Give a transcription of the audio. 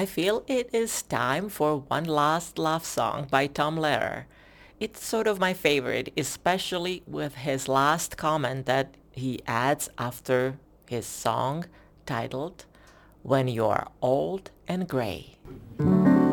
I feel it is time for one last love song by Tom Lehrer. It's sort of my favorite, especially with his last comment that he adds after his song titled When You Are Old and Gray.